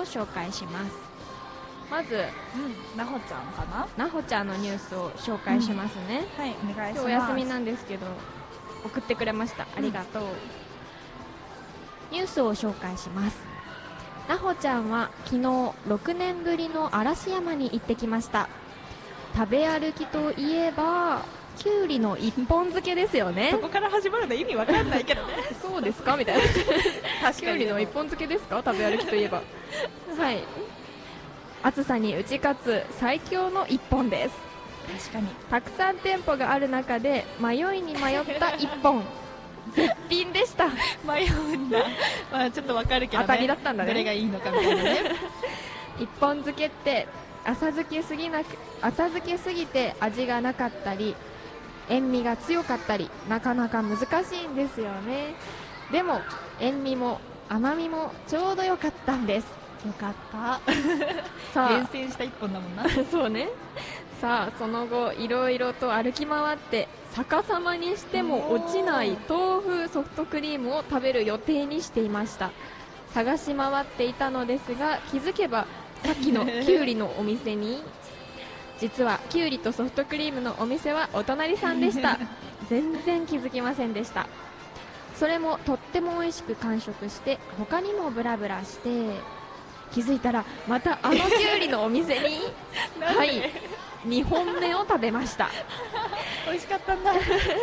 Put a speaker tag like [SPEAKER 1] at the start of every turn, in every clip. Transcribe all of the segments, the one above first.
[SPEAKER 1] を紹介します。まず、
[SPEAKER 2] なほちゃんかな。
[SPEAKER 1] なほちゃんのニュースを紹介しますね。
[SPEAKER 2] はい、お願いします。
[SPEAKER 1] 今日お休みなんですけど送ってくれました。ありがとう。ニュースを紹介します。なほちゃんは昨日6年ぶりの嵐山に行ってきました。食べ歩きといえばきゅうりの一本漬けですよね。
[SPEAKER 2] そこから始まるの意味わかんないけどね。
[SPEAKER 1] そうですかみたいな。
[SPEAKER 2] 確かに
[SPEAKER 1] きゅうりの一本漬けですか、食べ歩きといえば。はい、暑さに打ち勝つ最強の一本です。
[SPEAKER 2] 確かに
[SPEAKER 1] たくさん店舗がある中で迷いに迷った一本。絶品でした。
[SPEAKER 2] 迷うんだ。まあちょっとわかるけどね。
[SPEAKER 1] 当たりだったんだね。
[SPEAKER 2] どれがいいのかみたいなね。
[SPEAKER 1] 一本漬けって浅漬けすぎて味がなかったり塩味が強かったりなかなか難しいんですよね。でも塩味も甘みもちょうど良かったんです。
[SPEAKER 2] よかった。
[SPEAKER 1] さあ
[SPEAKER 2] 厳選した一本だもんな。
[SPEAKER 1] そうね。さあその後いろいろと歩き回って逆さまにしても落ちない豆腐ソフトクリームを食べる予定にしていました。探し回っていたのですが気づけばさっきのきゅうりのお店に実はきゅうりとソフトクリームのお店はお隣さんでした。全然気づきませんでした。それもとっても美味しく完食して他にもブラブラして気づいたらまたあのきゅうりのお店にはい2本目を食べました。
[SPEAKER 2] 美味しかったんだ。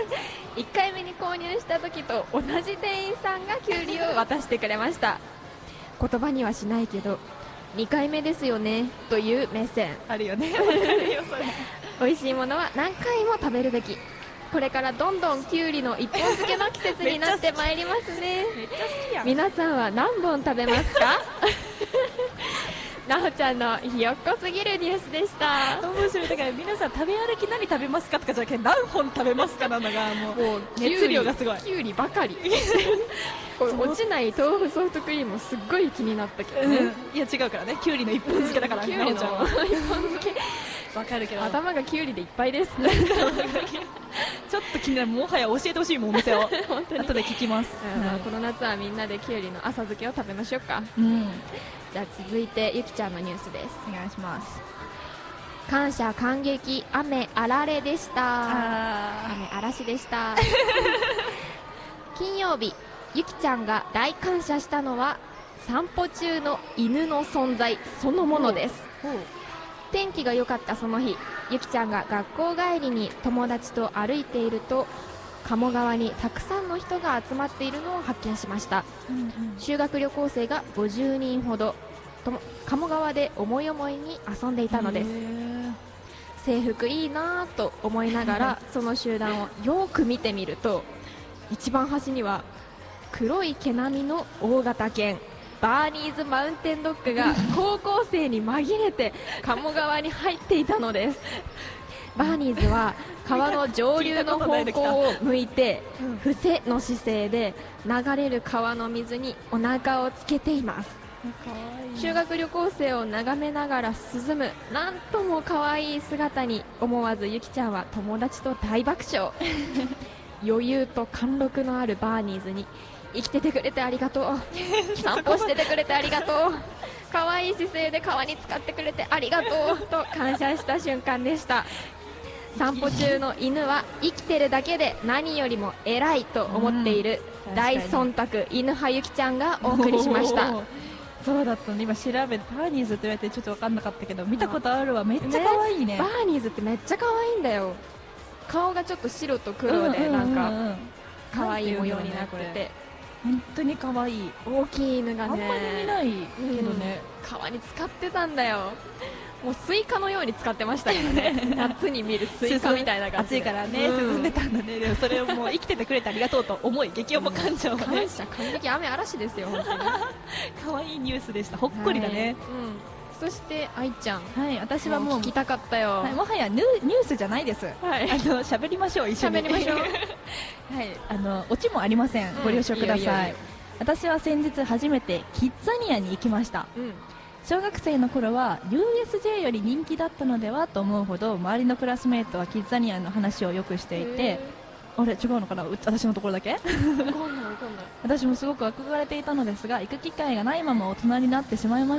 [SPEAKER 1] 1回目に購入した時と同じ店員さんがきゅうりを渡してくれました。言葉にはしないけど2回目ですよねという目線。
[SPEAKER 2] あるよね。わかるよそれ。
[SPEAKER 1] 美味しいものは何回も食べるべき。これからどんどんきゅうりの一本漬けの季節になってまいりますね。
[SPEAKER 2] めっちゃ好きやん。
[SPEAKER 1] 皆さんは何本食べますか？なほちゃんのひよっこすぎるニュースでした。
[SPEAKER 2] 面白い。だから皆さん食べ歩き何食べますかとかじゃなくて何本食べますかなのがもう熱量がすごい。
[SPEAKER 1] きゅうりばかり。これ落ちない豆腐ソフトクリームすっごい気になったけどね。
[SPEAKER 2] いや違うからね。きゅうりの一本漬けだから。
[SPEAKER 1] きゅうりの一本漬け。
[SPEAKER 2] わかるけど。
[SPEAKER 1] 頭がきゅうりでいっぱいです。
[SPEAKER 2] ちょっと気になる。もはや教えてほしいもんお店を。
[SPEAKER 1] 本当に
[SPEAKER 2] 後で聞きます。
[SPEAKER 1] この夏はみんなできゅうりの浅漬けを食べましょうか。じゃあ続いてゆきちゃんのニュースです。
[SPEAKER 2] お願いします。
[SPEAKER 1] 感謝感激雨あられでした。雨嵐でした。金曜日ゆきちゃんが大感謝したのは散歩中の犬の存在そのものです。天気が良かったその日、ゆきちゃんが学校帰りに友達と歩いていると鴨川にたくさんの人が集まっているのを発見しました。修学旅行生が50人ほど鴨川で思い思いに遊んでいたのです。制服いいなぁと思いながらその集団をよく見てみると一番端には黒い毛並みの大型犬バーニーズマウンテンドッグが高校生に紛れて鴨川に入っていたのです。バーニーズは川の上流の方向を向いて伏せの姿勢で流れる川の水にお腹をつけています。修学旅行生を眺めながら涼むなんとも可愛い姿に思わずゆきちゃんは友達と大爆笑。余裕と貫禄のあるバーニーズに生きててくれてありがとう、散歩しててくれてありがとう、可愛い姿勢で川に使ってくれてありがとうと感謝した瞬間でした。散歩中の犬は生きてるだけで何よりも偉いと思っている大忖度犬派ゆきちゃんがお送りしました。
[SPEAKER 2] そうだったの。今調べてバーニーズって言われてちょっと分かんなかったけど見たことあるわ。めっちゃ可愛いね。
[SPEAKER 1] バーニーズってめっちゃ可愛いんだよ。顔がちょっと白と黒でなんか可愛い模様になってて
[SPEAKER 2] 本当に可愛い
[SPEAKER 1] 大きい犬がね
[SPEAKER 2] あんまり見ないけどね、
[SPEAKER 1] 川に使ってたんだよ。もうスイカのように使ってましたからね。夏に見るスイカみたいな感じで
[SPEAKER 2] 暑いからね、涼んでたんだね。でもそれをもう生きててくれてありがとうと思い激重感情をね、
[SPEAKER 1] 感謝感激雨嵐ですよ本当に。
[SPEAKER 2] 可愛いニュースでした。ほっこりだね。
[SPEAKER 1] そして愛ちゃん、
[SPEAKER 2] はい、私はもう
[SPEAKER 1] 聞きたかったよ。
[SPEAKER 2] もはやニュースじゃないです。喋りましょう、一緒に
[SPEAKER 1] 喋りましょう。
[SPEAKER 2] はい、オチもありません。ご了承ください。私は先日初めてキッザニアに行きました。小学生の頃は USJ より人気だったのではと思うほど周りのクラスメートはキッザニアの話をよくしていて、あれ違うのかな、私のところだけ私もすごく憧れていたのですが行く機会がないまま大人になってしまいま